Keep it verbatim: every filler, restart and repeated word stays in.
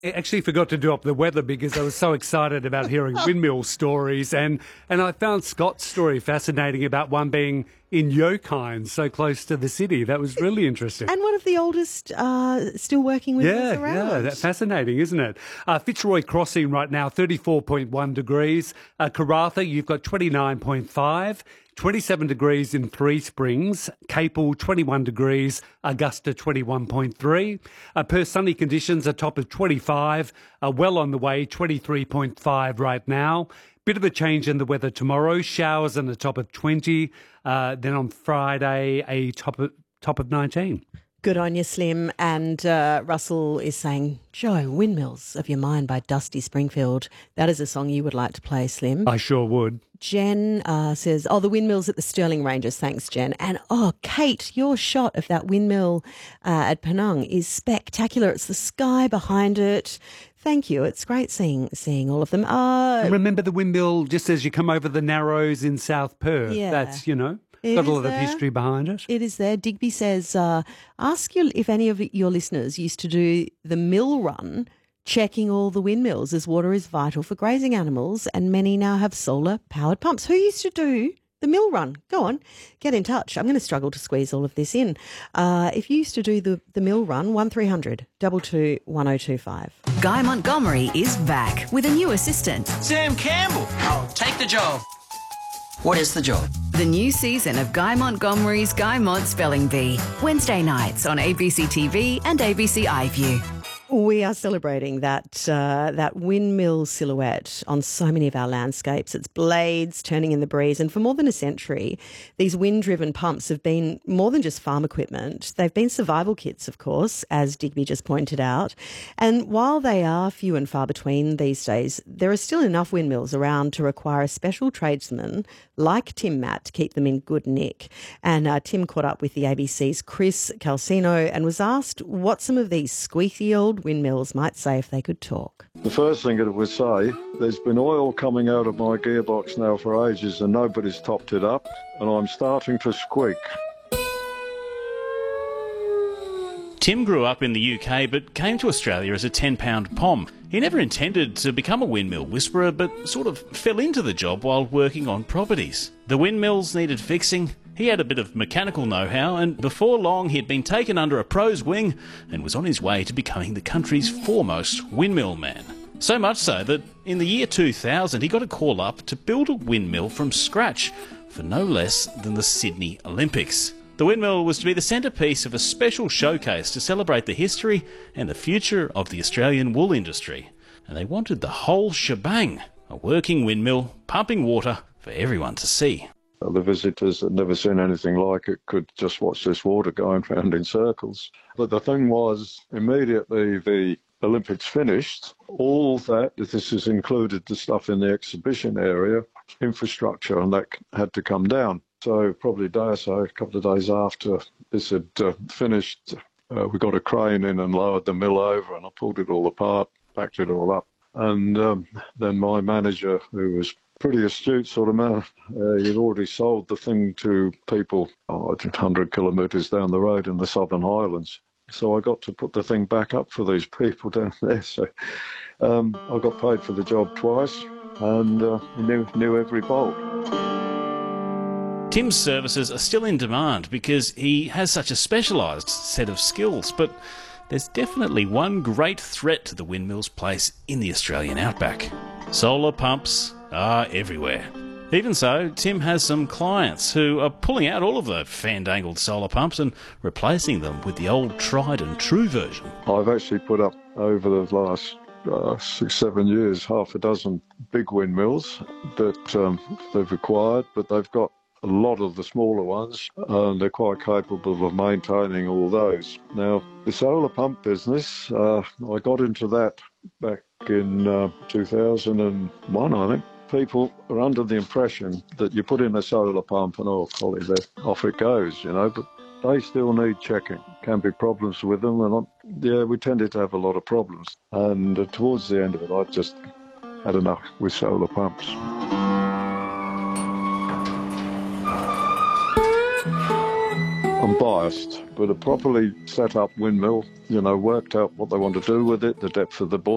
I actually forgot to do up the weather because I was so excited about hearing windmill stories, and, and I found Scott's story fascinating about one being in Yokine, so close to the city. That was really interesting. And one of the oldest uh, still working with yeah, us around. Yeah, that's fascinating, isn't it? Uh, Fitzroy Crossing right now, thirty-four point one degrees. Uh, Karratha, you've got twenty-nine point five. twenty-seven degrees in Three Springs, Capel twenty-one degrees, Augusta twenty-one point three. Uh, Perth sunny conditions, a top of twenty-five, uh, well on the way, twenty-three point five right now. Bit of a change in the weather tomorrow, showers and a top of twenty. Uh, then on Friday, a top of, top of nineteen. Good on you, Slim. And uh, Russell is saying, Joe, Windmills of Your Mind by Dusty Springfield. That is a song you would like to play, Slim. I sure would. Jen uh, says, oh, the windmills at the Stirling Ranges. Thanks, Jen. And, oh, Kate, your shot of that windmill uh, at Penang is spectacular. It's the sky behind it. Thank you. It's great seeing seeing all of them. Uh, Remember the windmill just as you come over the Narrows in South Perth? Yeah. That's, you know, It got a is lot there. of history behind it. It is there. Digby says, uh, ask you if any of your listeners used to do the mill run, checking all the windmills, as water is vital for grazing animals, and many now have solar-powered pumps. Who used to do the mill run? Go on, get in touch. I'm going to struggle to squeeze all of this in. Uh, if you used to do the, the mill run, one three hundred two two one oh two five. Guy Montgomery is back with a new assistant. Sam Campbell. Oh, take the job. What is the job? The new season of Guy Montgomery's Guy Mont Spelling Bee. Wednesday nights on A B C T V and A B C iView. We are celebrating that uh, that windmill silhouette on so many of our landscapes. It's blades turning in the breeze. And for more than a century, these wind-driven pumps have been more than just farm equipment. They've been survival kits, of course, as Digby just pointed out. And while they are few and far between these days, there are still enough windmills around to require a special tradesman like Tim Matt to keep them in good nick. And uh, Tim caught up with the A B C's Chris Calcino and was asked what some of these squeaky old windmills might say if they could talk. The first thing it would say, there's been oil coming out of my gearbox now for ages and nobody's topped it up, and I'm starting to squeak. Tim grew up in the U K but came to Australia as a ten-pound pom. He never intended to become a windmill whisperer but sort of fell into the job while working on properties. The windmills needed fixing. He had a bit of mechanical know-how, and before long he'd been taken under a pro's wing and was on his way to becoming the country's foremost windmill man. So much so that in the year two thousand he got a call up to build a windmill from scratch for no less than the Sydney Olympics. The windmill was to be the centrepiece of a special showcase to celebrate the history and the future of the Australian wool industry. And they wanted the whole shebang, a working windmill pumping water for everyone to see. The visitors that never seen anything like it could just watch this water going round in circles. But the thing was, immediately the Olympics finished, all that, this has included the stuff in the exhibition area, infrastructure, and that had to come down. So probably a day or so, a couple of days after this had uh, finished, uh, we got a crane in and lowered the mill over, and I pulled it all apart, packed it all up. And um, then my manager, who was pretty astute sort of man, uh, he'd already sold the thing to people oh, one hundred kilometres down the road in the Southern Highlands. So I got to put the thing back up for these people down there. So um, I got paid for the job twice and uh, knew, knew every bolt. Tim's services are still in demand because he has such a specialised set of skills, but there's definitely one great threat to the windmill's place in the Australian outback. Solar pumps are everywhere. Even so, Tim has some clients who are pulling out all of the fandangled solar pumps and replacing them with the old tried and true version. I've actually put up over the last uh, six, seven years, half a dozen big windmills that um, they've acquired, but they've got a lot of the smaller ones, and they're quite capable of maintaining all those. Now, the solar pump business, uh, I got into that back in uh, two thousand one, I think. People are under the impression that you put in a solar pump and, oh, golly, off it goes, you know, but they still need checking. Can be problems with them, and I'm, yeah, we tended to have a lot of problems. And uh, towards the end of it, I just had enough with solar pumps. I'm biased, but a properly set up windmill, you know, worked out what they want to do with it, the depth of the bore.